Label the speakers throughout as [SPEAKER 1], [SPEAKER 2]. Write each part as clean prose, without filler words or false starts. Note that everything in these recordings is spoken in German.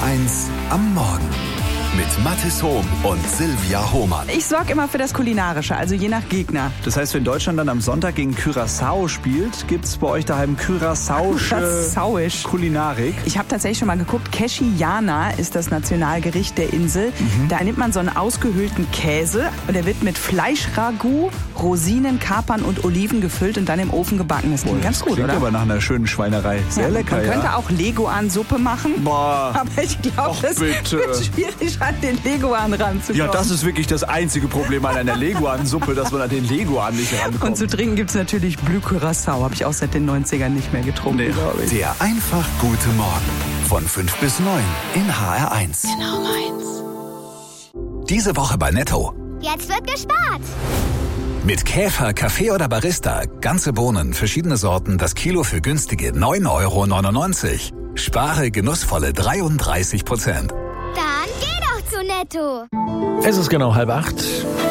[SPEAKER 1] HR1 am Morgen. Mit Mathis Hohm und Silvia Hohmann.
[SPEAKER 2] Ich sorge immer für das Kulinarische, also je nach Gegner.
[SPEAKER 3] Das heißt, wenn Deutschland dann am Sonntag gegen Curaçao spielt, gibt's bei euch daheim Curaçaoische Kulinarik?
[SPEAKER 2] Ich habe tatsächlich schon mal geguckt, Keshiana ist das Nationalgericht der Insel. Da nimmt man so einen ausgehöhlten Käse und der wird mit Fleischragout, Rosinen, Kapern und Oliven gefüllt und dann im Ofen gebacken. Das klingt ganz gut,
[SPEAKER 3] klingt
[SPEAKER 2] oder?
[SPEAKER 3] aber nach einer schönen Schweinerei. Sehr lecker,
[SPEAKER 2] Man könnte
[SPEAKER 3] ja.
[SPEAKER 2] auch Leguan-Suppe machen.
[SPEAKER 3] Boah.
[SPEAKER 2] Aber ich glaube,
[SPEAKER 3] Och,
[SPEAKER 2] das
[SPEAKER 3] bitte.
[SPEAKER 2] wird schwierig, an den Leguan ranzukommen.
[SPEAKER 3] Ja, das ist wirklich das einzige Problem an einer Leguan-Suppe, dass man an den Leguan nicht rankommt.
[SPEAKER 2] Und zu trinken gibt's natürlich Bleu Curaçao. Habe ich auch seit den 90ern nicht mehr getrunken, glaube ich.
[SPEAKER 1] Der einfach gute Morgen von 5 bis 9 in HR1.
[SPEAKER 2] Genau meins.
[SPEAKER 1] Diese Woche bei Netto.
[SPEAKER 4] Jetzt wird gespart.
[SPEAKER 1] Mit Käfer, Kaffee oder Barista. Ganze Bohnen, verschiedene Sorten, das Kilo für günstige 9,99 €. Spare genussvolle 33%.
[SPEAKER 4] Dann geh doch zu Netto.
[SPEAKER 5] Es ist genau 7:30.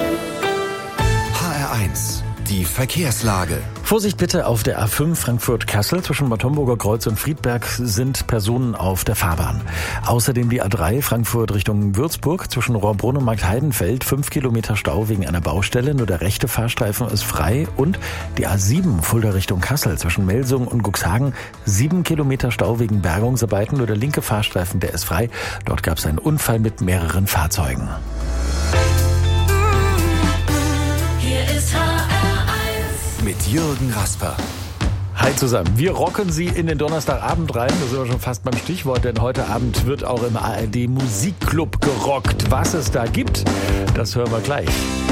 [SPEAKER 1] HR1, die Verkehrslage.
[SPEAKER 5] Vorsicht bitte auf der A5 Frankfurt-Kassel. Zwischen Bad Homburger Kreuz und Friedberg sind Personen auf der Fahrbahn. Außerdem die A3 Frankfurt Richtung Würzburg. Zwischen Rohrbrunn und Markt-Heidenfeld 5 Kilometer Stau wegen einer Baustelle. Nur der rechte Fahrstreifen ist frei. Und die A7 Fulda Richtung Kassel. Zwischen Melsungen und Cuxhagen 7 Kilometer Stau wegen Bergungsarbeiten. Nur der linke Fahrstreifen, der ist frei. Dort gab es einen Unfall mit mehreren Fahrzeugen.
[SPEAKER 1] Mit Jürgen Rasper.
[SPEAKER 5] Hi zusammen. Wir rocken Sie in den Donnerstagabend rein. Da sind wir schon fast beim Stichwort, denn heute Abend wird auch im ARD Musikclub gerockt. Was es da gibt, das hören wir gleich.